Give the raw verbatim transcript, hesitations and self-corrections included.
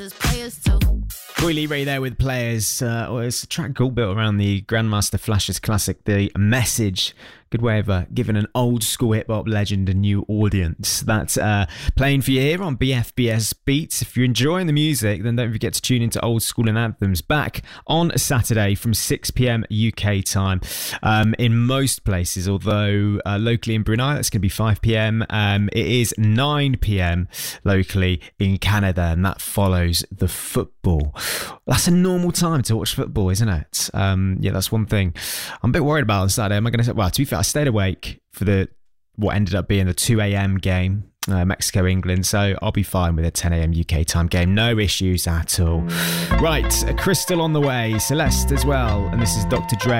Roy Lee Ray there with Players. Uh, well, it's a track all built around the Grandmaster Flash's classic, The Message. Good way of uh, giving an old school hip hop legend a new audience. That's uh, playing for you here on B F B S Beats. If you're enjoying the music, then don't forget to tune into Old School and Anthems back on a Saturday from six p.m. U K time. Um, in most places, although uh, locally in Brunei, that's going to be five p.m. Um, it is nine p.m. locally in Canada, and that follows the football. That's a normal time to watch football, isn't it? Um, yeah, that's one thing I'm a bit worried about on Saturday. Am I going to say, well, to be fair, I stayed awake for the what ended up being the two a.m. game, uh, Mexico-England, so I'll be fine with a ten a.m. U K time game. No issues at all. Right, a Crystal on the way, Celeste as well, and this is Doctor Dre.